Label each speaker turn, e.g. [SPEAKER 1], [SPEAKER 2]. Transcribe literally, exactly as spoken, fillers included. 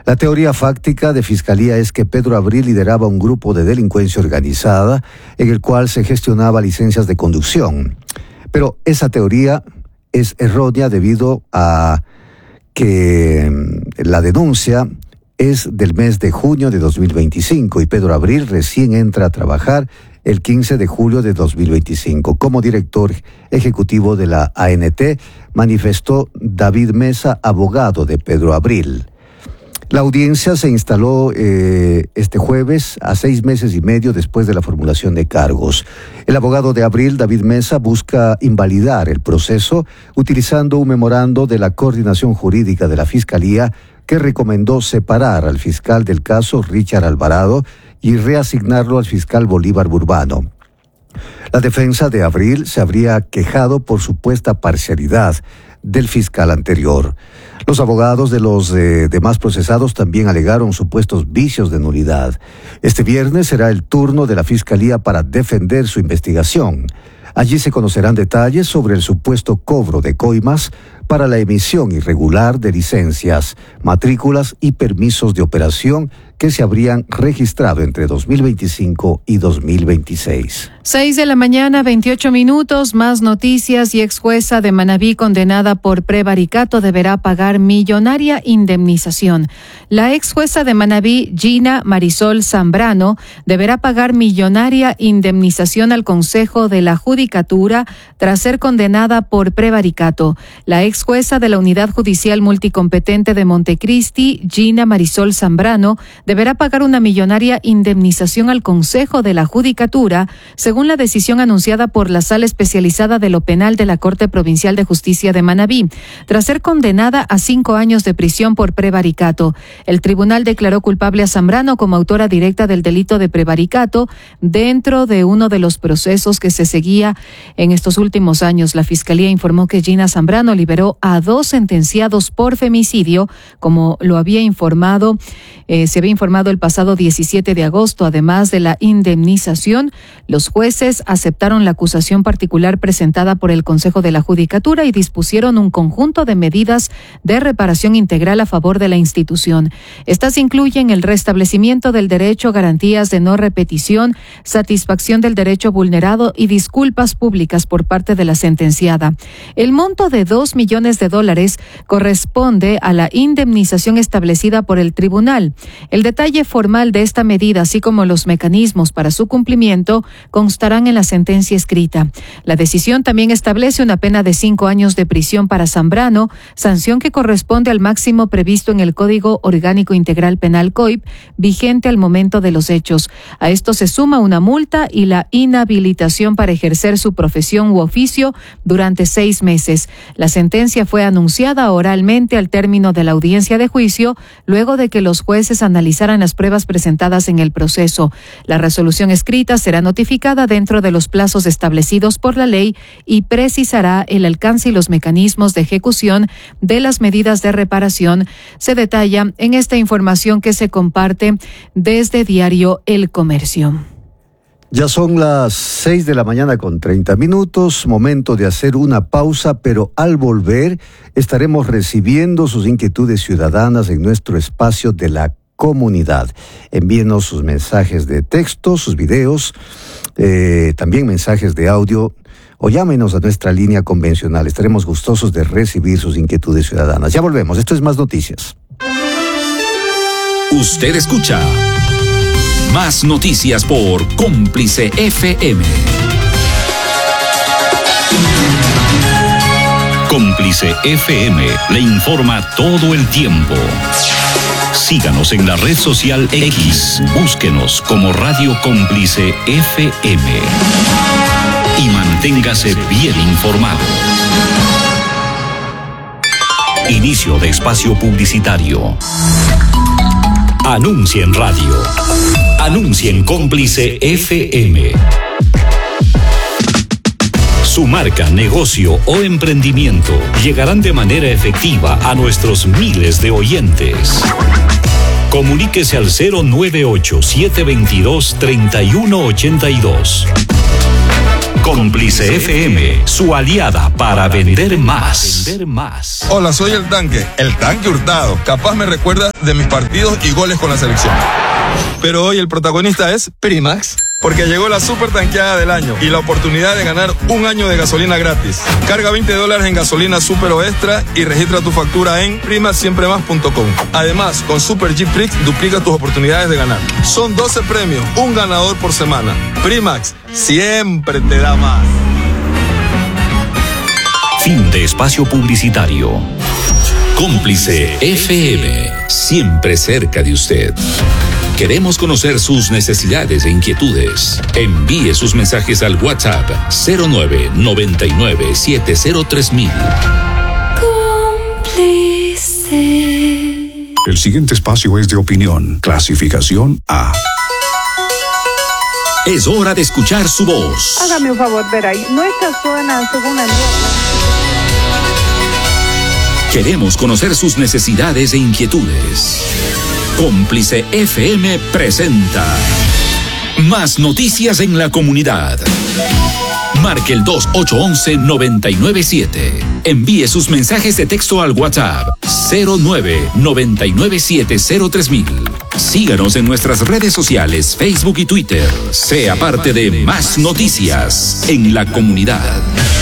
[SPEAKER 1] La teoría fáctica de Fiscalía es que Pedro Abril lideraba un grupo de delincuencia organizada en el cual se gestionaba licencias de conducción. Pero esa teoría es errónea debido a que la denuncia es del mes de junio de dos mil veinticinco y Pedro Abril recién entra a trabajar el quince de julio de dos mil veinticinco. Como director ejecutivo de la A N T, manifestó David Mesa, abogado de Pedro Abril. La audiencia se instaló eh, este jueves, a seis meses y medio después de la formulación de cargos. El abogado de Abril, David Mesa, busca invalidar el proceso utilizando un memorando de la Coordinación Jurídica de la Fiscalía que recomendó separar al fiscal del caso, Richard Alvarado, y reasignarlo al fiscal Bolívar Burbano. La defensa de Abril se habría quejado por supuesta parcialidad del fiscal anterior. Los abogados de los eh, demás procesados también alegaron supuestos vicios de nulidad. Este viernes será el turno de la Fiscalía para defender su investigación. Allí se conocerán detalles sobre el supuesto cobro de coimas para la emisión irregular de licencias, matrículas y permisos de operación que se habrían registrado entre dos mil veinticinco y dos mil veintiséis.
[SPEAKER 2] Seis de la mañana, veintiocho minutos, más noticias y ex jueza de Manabí condenada por prevaricato deberá pagar millonaria indemnización. La ex jueza de Manabí, Gina Marisol Zambrano, deberá pagar millonaria indemnización al Consejo de la Judicatura tras ser condenada por prevaricato. La ex jueza de la Unidad Judicial Multicompetente de Montecristi, Gina Marisol Zambrano, deberá pagar una millonaria indemnización al Consejo de la Judicatura, según la decisión anunciada por la Sala Especializada de lo Penal de la Corte Provincial de Justicia de Manabí, tras ser condenada a cinco años de prisión por prevaricato. El tribunal declaró culpable a Zambrano como autora directa del delito de prevaricato dentro de uno de los procesos que se seguía en estos últimos años. La Fiscalía informó que Gina Zambrano liberó a dos sentenciados por femicidio, como lo había informado, eh, se había informado el pasado diecisiete de agosto. Además de la indemnización, los jueces aceptaron la acusación particular presentada por el Consejo de la Judicatura y dispusieron un conjunto de medidas de reparación integral a favor de la institución. Estas incluyen el restablecimiento del derecho, garantías de no repetición, satisfacción del derecho vulnerado y disculpas públicas por parte de la sentenciada. El monto de dos millones de dólares corresponde a la indemnización establecida por el tribunal. El detalle formal de esta medida, así como los mecanismos para su cumplimiento, constarán en la sentencia escrita. La decisión también establece una pena de cinco años de prisión para Zambrano, sanción que corresponde al máximo previsto en el Código Orgánico Integral Penal C O I P, vigente al momento de los hechos. A esto se suma una multa y la inhabilitación para ejercer su profesión u oficio durante seis meses. La sentencia fue anunciada oralmente al término de la audiencia de juicio, luego de que los jueces analizaran las pruebas presentadas en el proceso. La resolución escrita será notificada dentro de los plazos establecidos por la ley y precisará el alcance y los mecanismos de ejecución de las medidas de reparación. Se detalla en esta información que se comparte desde Diario El Comercio.
[SPEAKER 1] Ya son las seis de la mañana con treinta minutos, momento de hacer una pausa, pero al volver estaremos recibiendo sus inquietudes ciudadanas en nuestro espacio de la comunidad. Envíenos sus mensajes de texto, sus videos, eh, también mensajes de audio, o llámenos a nuestra línea convencional. Estaremos gustosos de recibir sus inquietudes ciudadanas. Ya volvemos, esto es Más Noticias.
[SPEAKER 3] Usted escucha Más Noticias por Cómplice F M. Cómplice F M le informa todo el tiempo. Síganos en la red social X, búsquenos como Radio Cómplice F M y manténgase bien informado. Inicio de espacio publicitario. Anuncia en radio. Anuncia en Cómplice F M. Su marca, negocio o emprendimiento llegarán de manera efectiva a nuestros miles de oyentes. Comuníquese al cero nueve ocho, siete dos dos, tres uno ocho dos. Cómplice F M, su aliada para vender más. Vender más.
[SPEAKER 4] Hola, soy el Tanque, el Tanque Hurtado. Capaz me recuerda de mis partidos y goles con la selección. Pero hoy el protagonista es Primax, porque llegó la super tanqueada del año y la oportunidad de ganar un año de gasolina gratis. Carga veinte dólares en gasolina super o extra y registra tu factura en primax siempre más punto com. Además, con Super G Prix duplica tus oportunidades de ganar. Son doce premios, un ganador por semana. Primax siempre te da más.
[SPEAKER 3] Fin de espacio publicitario. Cómplice F M, siempre cerca de usted. Queremos conocer sus necesidades e inquietudes. Envíe sus mensajes al WhatsApp cero nueve noventa y nueve setenta tres mil.
[SPEAKER 5] Cómplice. El siguiente espacio es de opinión. Clasificación A.
[SPEAKER 3] Es hora de escuchar su voz.
[SPEAKER 6] Hágame un favor, Veray. Nuestra zona, según el...
[SPEAKER 3] Queremos conocer sus necesidades e inquietudes. Cómplice F M presenta más noticias en la comunidad. Marque el dos ocho uno uno nueve nueve siete. Envíe sus mensajes de texto al WhatsApp cero nueve noventa y nueve siete cero tres mil. Síganos en nuestras redes sociales, Facebook y Twitter. Sea parte de Más Noticias en la comunidad.